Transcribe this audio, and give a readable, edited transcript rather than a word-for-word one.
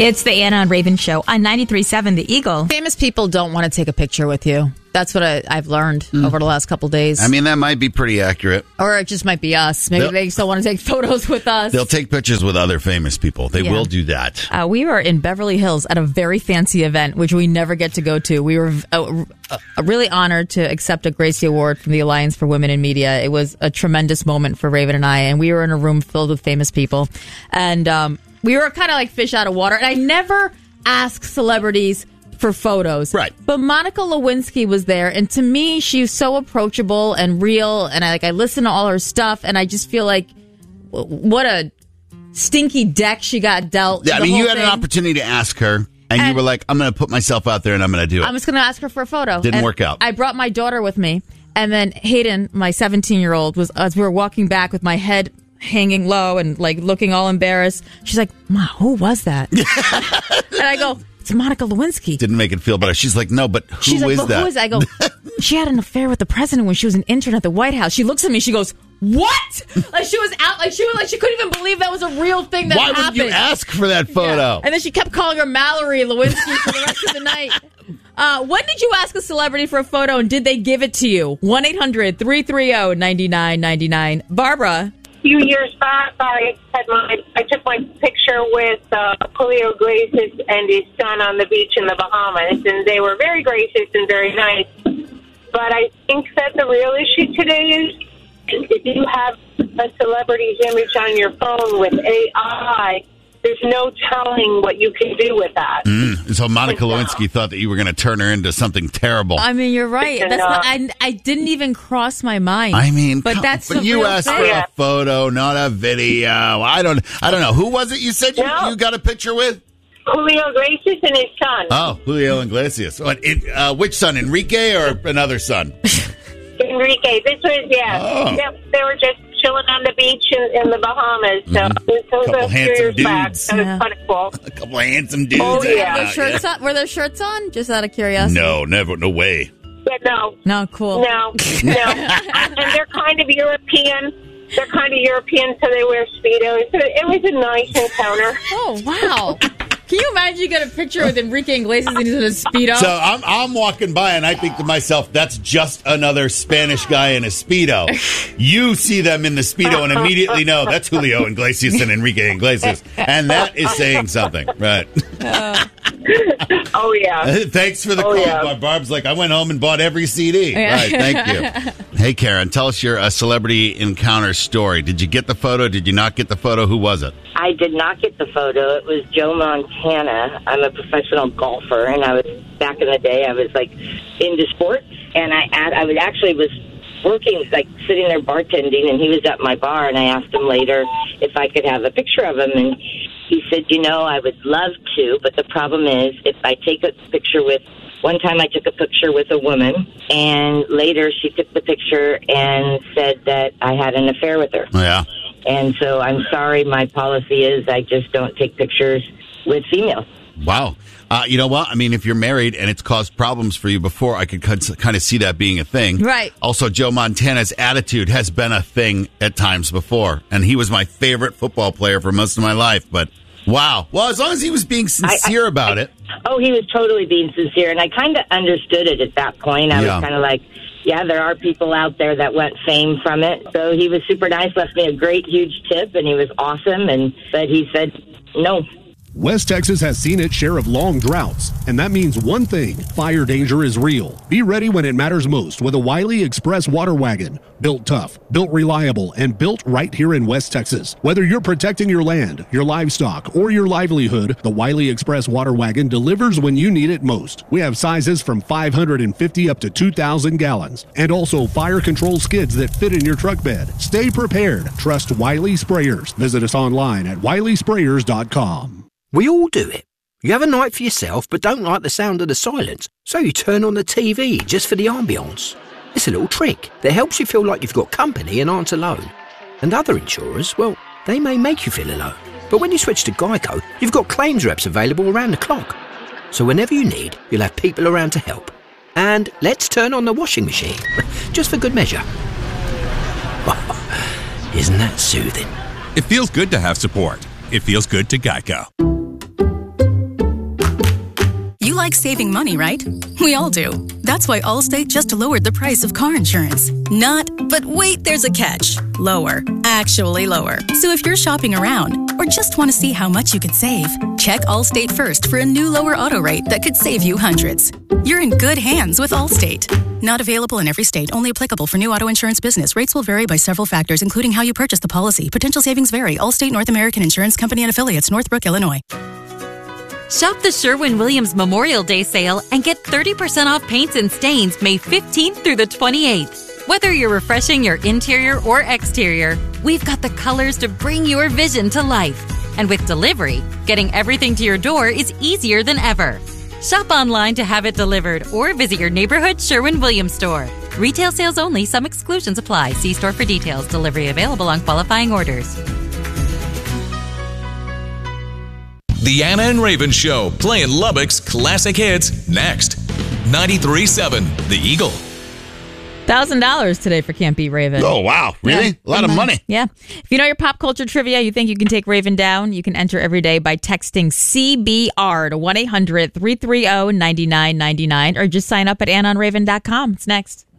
It's the Anna and Raven Show on 93.7 The Eagle. Famous people don't want to take a picture with you. That's what I've learned over the last couple days. I mean, that might be pretty accurate. Or it just might be us. Maybe they still want to take photos with us. They'll take pictures with other famous people. They will do that. We were in Beverly Hills at a very fancy event, which we never get to go to. We were really honored to accept a Gracie Award from the Alliance for Women in Media. It was a tremendous moment for Raven and I, and we were in a room filled with famous people. And we were kind of like fish out of water. And I never ask celebrities for photos. Right. But Monica Lewinsky was there, and to me, she's so approachable and real, and I listen to all her stuff, and I just feel like what a stinky deck she got dealt. Yeah, I mean, you had an opportunity to ask her, and you were like, I'm going to put myself out there, and I'm going to do it. I'm just going to ask her for a photo. Didn't work out. I brought my daughter with me, and then Hayden, my 17-year-old, was as we were walking back with my head hanging low and like looking all embarrassed. She's like, "Ma, who was that?" And I go, "It's Monica Lewinsky." Didn't make it feel better. She's like, "No, but She's like, is that?" Who is that? I go, "She had an affair with the president when she was an intern at the White House." She looks at me. She goes, "What?" Like she was out. Like she couldn't even believe that was a real thing that happened. Why would you ask for that photo? Yeah. And then she kept calling her Mallory Lewinsky for the rest of the night. When did you ask a celebrity for a photo, and did they give it to you? 1-800-330-9999. Barbara. A few years back, I took my picture with Julio Iglesias and his son on the beach in the Bahamas, and they were very gracious and very nice. But I think that the real issue today is if you have a celebrity's image on your phone with AI, there's no telling what you can do with that. So Monica Lewinsky thought that you were going to turn her into something terrible. I mean, you're right. That's not, I didn't even cross my mind. I mean, but that's but you asked for a photo, not a video. I don't know. Who was it you said you got a picture with? Julio Iglesias and his son. Oh, Julio Iglesias. Which son, Enrique or another son? Enrique. This was, Yep, they were just chilling on the beach in the Bahamas. So this was a few years back. So it was kind of cool. A couple of handsome dudes. Oh, yeah. Were there shirts on? Just out of curiosity. No, never. No way. Yeah, no. No, cool. No. And they're kind of European. So they wear Speedos. So it was a nice encounter. Oh, wow. Can you imagine you get a picture with Enrique Iglesias and he's in a Speedo? So I'm walking by and I think to myself, that's just another Spanish guy in a Speedo. You see them in the Speedo and immediately know that's Julio Iglesias and Enrique Iglesias. And that is saying something. Right. Oh, yeah. Thanks for the call. Yeah. Barb's like, I went home and bought every CD. Yeah. Right, thank you. Hey, Karen, tell us your celebrity encounter story. Did you get the photo? Did you not get the photo? Who was it? I did not get the photo. It was Joe Montana. I'm a professional golfer, and back in the day, I was like into sports, and I was working, like sitting there bartending, and he was at my bar, and I asked him later if I could have a picture of him, and he said, I would love to, but the problem is if I take a picture one time I took a picture with a woman, and later she took the picture and said that I had an affair with her. Yeah. And so I'm sorry, my policy is I just don't take pictures with females. Wow. You know what? I mean, if you're married and it's caused problems for you before, I could kind of see that being a thing. Right. Also, Joe Montana's attitude has been a thing at times before, and he was my favorite football player for most of my life, but wow. Well, as long as he was being sincere about it. Oh, he was totally being sincere, and I kind of understood it at that point. I was kind of like, yeah, there are people out there that want fame from it. So he was super nice, left me a great, huge tip, and he was awesome, but he said no. West Texas has seen its share of long droughts, and that means one thing: fire danger is real. Be ready when it matters most with a Wiley Express water wagon. Built tough, built reliable, and built right here in West Texas. Whether you're protecting your land, your livestock, or your livelihood, the Wiley Express water wagon delivers when you need it most. We have sizes from 550 up to 2,000 gallons, and also fire control skids that fit in your truck bed. Stay prepared. Trust Wiley Sprayers. Visit us online at wileysprayers.com. We all do it. You have a night for yourself but don't like the sound of the silence, so you turn on the TV just for the ambience. It's a little trick that helps you feel like you've got company and aren't alone. And other insurers, well, they may make you feel alone. But when you switch to Geico, you've got claims reps available around the clock. So whenever you need, you'll have people around to help. And let's turn on the washing machine, just for good measure. Isn't that soothing? It feels good to have support. It feels good to Geico. You like saving money, right? We all do. That's why Allstate just lowered the price of car insurance. But wait, there's a catch. Lower. Actually lower. So if you're shopping around or just want to see how much you could save, check Allstate first for a new lower auto rate that could save you hundreds. You're in good hands with Allstate. Not available in every state. Only applicable for new auto insurance business. Rates will vary by several factors, including how you purchase the policy. Potential savings vary. Allstate North American Insurance Company and Affiliates, Northbrook, Illinois. Shop the Sherwin-Williams Memorial Day sale and get 30% off paints and stains May 15th through the 28th. Whether you're refreshing your interior or exterior, we've got the colors to bring your vision to life. And with delivery, getting everything to your door is easier than ever. Shop online to have it delivered or visit your neighborhood Sherwin-Williams store. Retail sales only. Some exclusions apply. See store for details. Delivery available on qualifying orders. The Anna and Raven Show, playing Lubbock's classic hits next. 93.7 The Eagle. $1,000 today for Can't Beat Raven. Oh, wow. Really? Yeah. A lot of money. Yeah. If you know your pop culture trivia, you think you can take Raven down, you can enter every day by texting CBR to 1-800-330-9999 or just sign up at AnnaOnRaven.com. It's next.